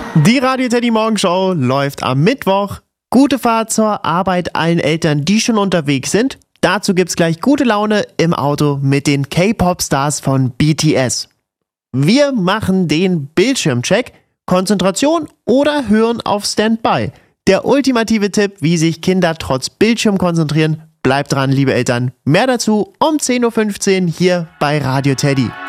Die Radio Teddy Morgenshow läuft am Mittwoch. Gute Fahrt zur Arbeit allen Eltern, die schon unterwegs sind. Dazu gibt's gleich gute Laune im Auto mit den K-Pop-Stars von BTS. Wir machen den Bildschirmcheck, Konzentration oder Hören auf Standby. Der ultimative Tipp, wie sich Kinder trotz Bildschirm konzentrieren. Bleibt dran, liebe Eltern. Mehr dazu um 10.15 Uhr hier bei Radio Teddy.